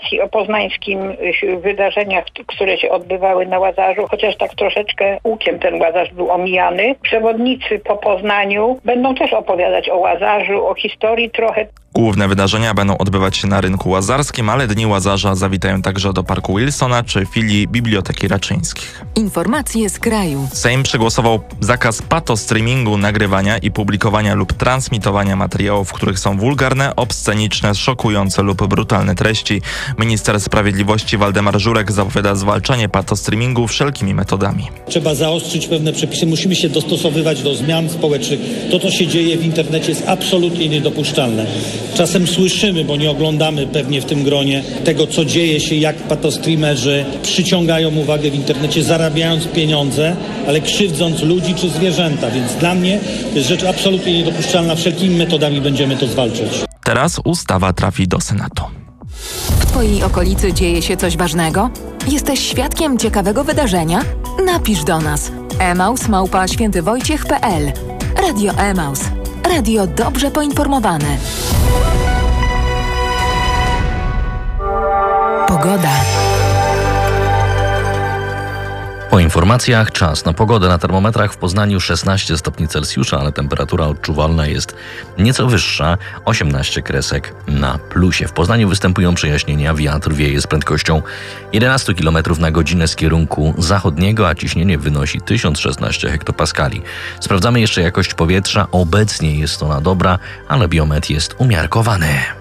o poznańskim wydarzeniach, które się odbywały na Łazarzu, chociaż tak troszeczkę łukiem ten Łazarz był omijany. Przewodnicy po Poznaniu będą też opowiadać o Łazarzu, o historii trochę. Główne wydarzenia będą odbywać się na rynku łazarskim, ale Dni Łazarza zawitają także do Parku Wilsona czy filii Biblioteki Raczyńskich. Informacje z kraju. Sejm przegłosował zakaz patostreamingu, nagrywania i publikowania lub transmitowania materiałów, w których są wulgarne, obsceniczne, szokujące lub brutalne treści. Minister Sprawiedliwości Waldemar Żurek zapowiada zwalczanie patostreamingu wszelkimi metodami. Trzeba zaostrzyć pewne przepisy, musimy się dostosowywać do zmian społecznych. To, co się dzieje w internecie, jest absolutnie niedopuszczalne. Czasem słyszymy, bo nie oglądamy pewnie w tym gronie tego, co dzieje się, jak patostreamerzy przyciągają uwagę w internecie, zarabiając pieniądze, ale krzywdząc ludzi czy zwierzęta. Więc dla mnie to jest rzecz absolutnie niedopuszczalna. Wszelkimi metodami będziemy to zwalczać. Teraz ustawa trafi do Senatu. W Twojej okolicy dzieje się coś ważnego? Jesteś świadkiem ciekawego wydarzenia? Napisz do nas. emaus@świętywojciech.pl. Radio Emaus. Radio dobrze poinformowane. Pogoda. Po informacjach czas na pogodę. Na termometrach w Poznaniu 16 stopni Celsjusza, ale temperatura odczuwalna jest nieco wyższa, 18 kresek na plusie. W Poznaniu występują przejaśnienia, wiatr wieje z prędkością 11 km na godzinę z kierunku zachodniego, a ciśnienie wynosi 1016 hektopaskali. Sprawdzamy jeszcze jakość powietrza. Obecnie jest ona dobra, ale biometr jest umiarkowany.